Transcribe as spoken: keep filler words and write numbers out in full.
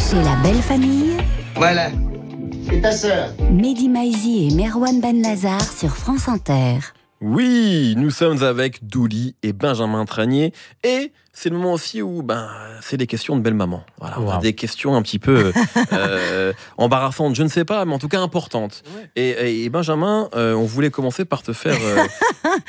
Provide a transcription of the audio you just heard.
Chez la belle famille, Voilà. Et ta sœur? Mehdi Maizi et Merwan Benlazar sur France Inter. Oui, nous sommes avec Douli et Benjamin Tranier et c'est le moment aussi où ben, c'est des questions de belle maman. Voilà, on a Wow. des questions un petit peu euh, embarrassantes, je ne sais pas, mais en tout cas importantes. Ouais. Et, et- et Benjamin, euh, on voulait commencer par te faire euh,